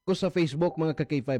ko sa Facebook mga ka K5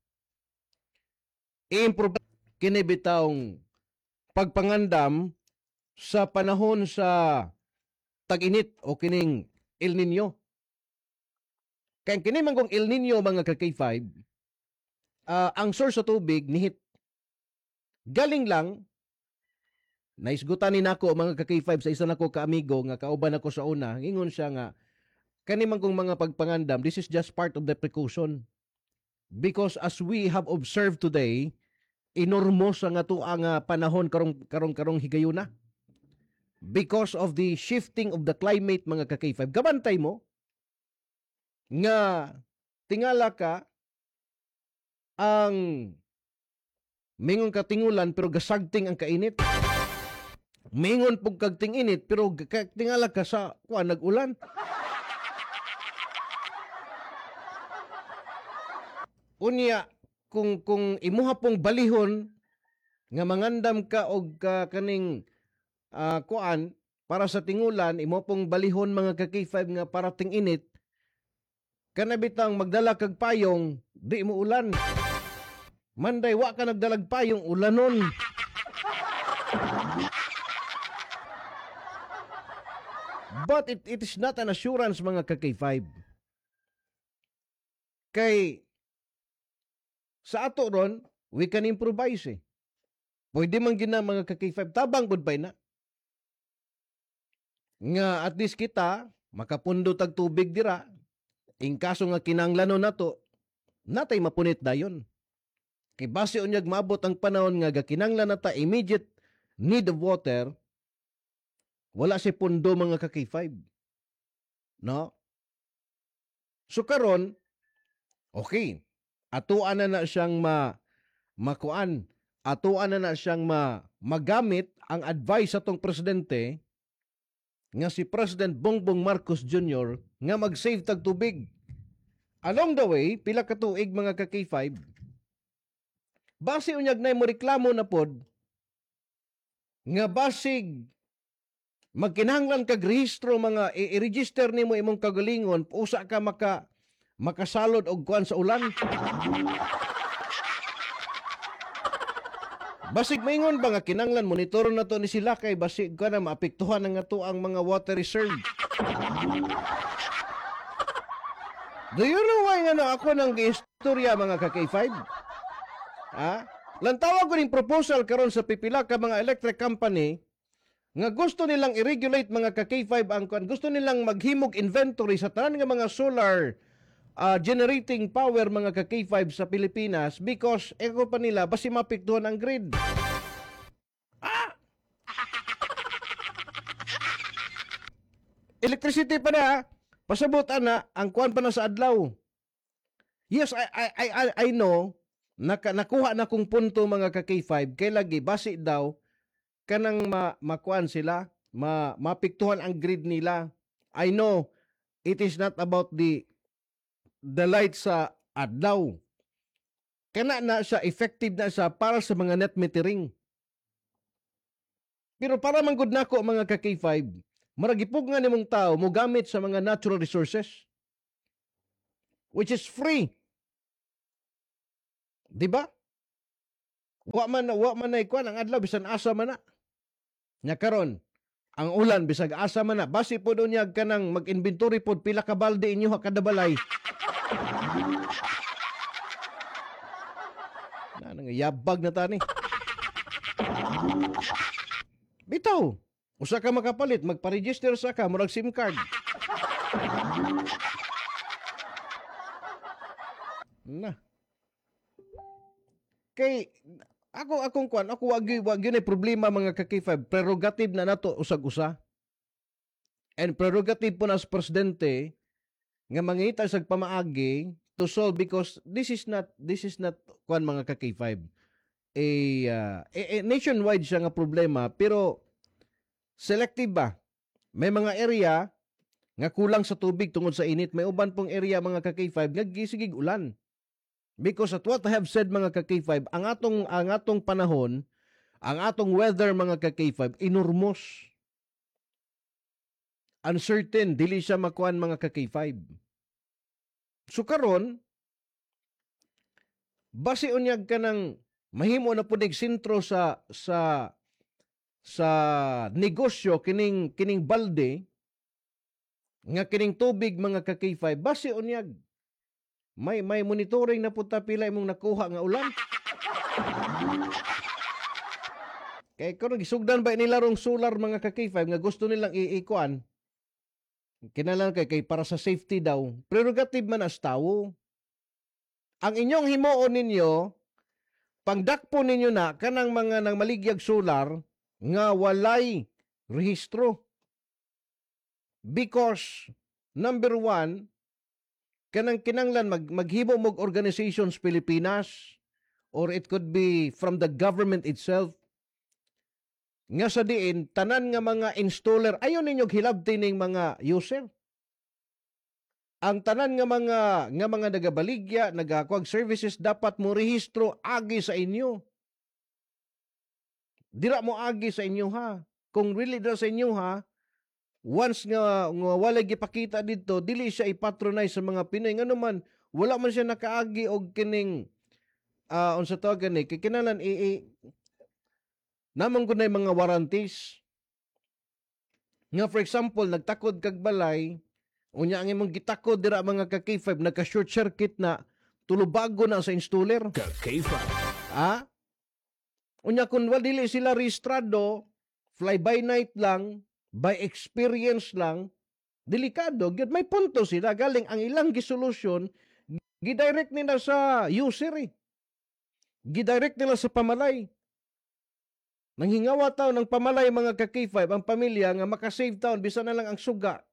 i-improve kini bitawng pagpangandam sa panahon sa tag-init o kining El Nino. Kaya kini man kung El Nino mga ka K5, ang source sa tubig nihit galing lang naisgutan ni nako mga ka K5 sa isa nako ka amigo nga kauban ako sa una, ingon siya nga kani man kung mga pagpangandam, this is just part of the precaution. Because as we have observed today, inormos ang ato ang panahon karong higayuna. Because of the shifting of the climate mga ka K5. Gabantay mo nga tingala ka ang mingon ka tingulan pero gasagting ang kainit. Mingon pug kagting init pero tingala ka sa nag-ulan. Unya kung imuha pong balihon nga mangandam ka og kaning kuan para sa tingulan, imo pong balihon mga ka K5 nga parating init, kanabitang magdala kag payong, di mo ulan. Manday wa ka nagdalag payong ulanon. But it is not an assurance mga ka K5. Kay sa ato ron, we can improvise Pwede man gina mga ka K5, tabang goodbye na. Nga at least kita, makapundo tag tubig dira, in kaso nga kinanglanon nato, natay mapunit dayon. Kay base unyag maabot ang panahon nga gakinanglan nata immediate need of water, wala si pundo mga ka K5. No? So karon, okay, atuan na siyang makuan, atuan na siyang magamit ang advice atong presidente nga si President Bongbong Marcos Jr. nga mag-save tag tubig. Along the way, pila ka tuig mga ka K5, base unyag na mo reklamo na pod nga basig magkinahanglan kag rehistro mga i-register nimo imong kagalingon usa ka makasalod og kuan sa ulan. Basig maingon ba nga kinanglan monitor na to ni sila kay basig ka na maapektuhan nga to ang mga water reserve. Do you know why nga na ako nang giistorya mga ka K5? Lantawag ko ning proposal karon sa pipila ka mga electric company nga gusto nilang i-regulate mga ka K5 ang kuan, gusto nilang maghimog inventory sa tanan nga mga solar generating power mga ka K5 sa Pilipinas because eko pa nila basi mapiktuhan ang grid. Electricity pa na, pasabot na ang kuan pa na sa adlaw. Yes, I know nakuha na kong punto mga ka K5 kay lagi basi daw kanang makuan sila, mapiktuhan ang grid nila. I know it is not about the light sa adlaw. Kana na siya, effective na siya para sa mga net metering. Pero para manggod nako mga ka K5, maragipog nga nimong tao mo gamit sa mga natural resources which is free. Diba? Wa man na ikuan ang adlaw bisan asa man na. Nya karon ang ulan bisag asa man na basi pod unyag kanang mag-inventory pod pila ka balde inyo kada balay. Nang yabag na tani. Bitaw, usa ka makapalit, magpa-register sa ka murag SIM card. Na. Kay akong kwan, ako wag yun problema mga ka K5, prerogative na nato usag-usa. And prerogative po na sa presidente nga mangita sa pamaagi to solve because this is not kwan mga ka K5. Nationwide siya nga problema pero selective ba? May mga area nga kulang sa tubig tungod sa init, may uban pong area mga ka K5 nga gisigig ulan. Because at what I have said mga ka K5, ang atong panahon, ang atong weather mga ka K5 inormos. Uncertain, dili siya makuan mga ka K5. So karon, base unyag ka ng mahimo na punig sentro sa negosyo kining balde nga kining tubig mga ka-K5 base unyag may monitoring na puta pila imong nakuha nga ulan. Kay kung gisugdan ba nila rong solar mga ka-K5 nga gusto nilang iikuan kinalan kay para sa safety daw, prerogative man as tawo. Ang inyong himuon ninyo, pangdakpo ninyo na kanang mga nang maligyag solar nga walay rehistro. Because, number one, kanang kinanglan maghimo mog organizations Pilipinas or it could be from the government itself nga sa diin, tanan nga mga installer, ayaw ninyo hilabti ning mga user. Ang tanan nga mga nagabaligya, nagakuag services, dapat mo rehistro agi sa inyo. Dira mo agi sa inyo ha. Kung really dira sa inyo ha, once nga walay gipakita dito, dili siya ipatronize sa mga Pinoy. Nga naman, wala man siya nakaagi og kining, unsa tawag ni, kikinalan namang ko na yung mga warranties. Nga for example, nagtakod kag balay, unya ang imong gitakod dira mga ka-K5, nagka-short circuit na, tulubago na sa installer. Ka-K5. Unya kung dili sila rehistrado, fly by night lang, by experience lang, delikado. May punto sila, galing ang ilang gisolusyon, gidirect nila sa user eh. Gidirect nila sa pamalay. Nanghingawa taon ng pamalay mga ka-K5 ang pamilya nga makasave taon bisa na lang ang suga.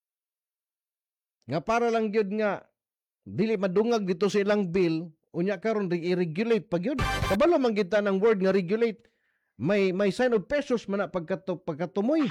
Nga para lang gyud nga dili madungag dito sa ilang bill, unya karon i-regulate pag yun. Kabalo man kita ng word nga regulate. May sign of pesos man na pagkatumoy.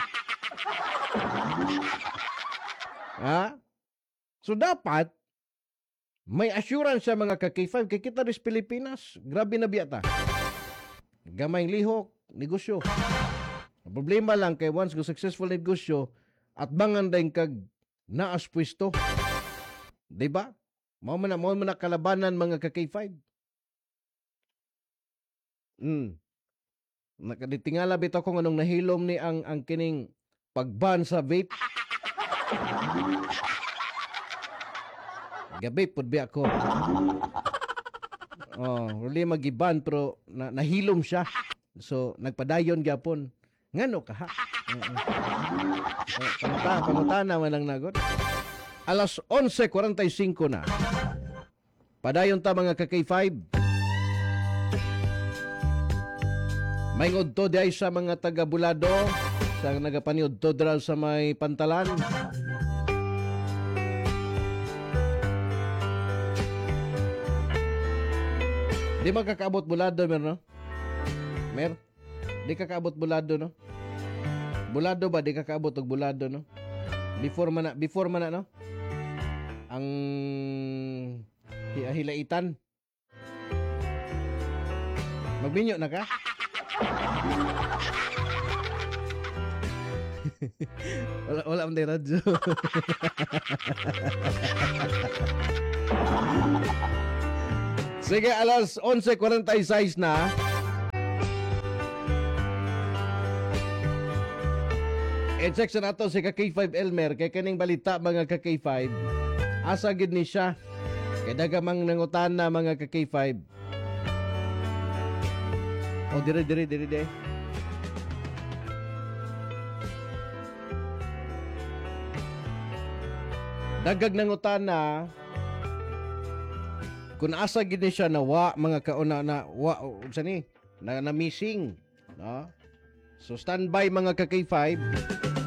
So dapat may assurance sa mga ka-K5 kay kita ris Pilipinas. Grabe na biyata. Gamay lihok negosyo. Ang problema lang kay once go successful negosyo at bangan din kag naas pwesto. Diba? Mao man na kalabanan mga ka-K5. Nakaditingala bitaw ko anong nahilom ni ang kining pagban sa vape. Gabi pud biya ko. Really magiban pero nahilom siya. So, nagpadayon gyapon. Ngano ka ha? Pamutana man lang nagot. Alas 11:45 na. Padayon ta mga ka-K5. May ngudto diay sa mga taga Bulado, sa nagapaniud to dral sa may Pantalan. Di makakaabot Bulado meron no? Di kakaabot Bulado no? Bulado ba di kakaabot og Bulado no? Before man na no? Ang hilaitan. Magbinyo na ka? wala man tayo radyo. Sige, alas 11:46 na. I-check sa nato si ka-K5 Elmer kay kaning balita mga ka-K5. Asa gid ni siya. Kay dagamang nangutan na mga ka-K5. Dire. Dagag nangutan na kung asa gid ni siya na mga kauna na na missing, no? So standby mga ka-K5.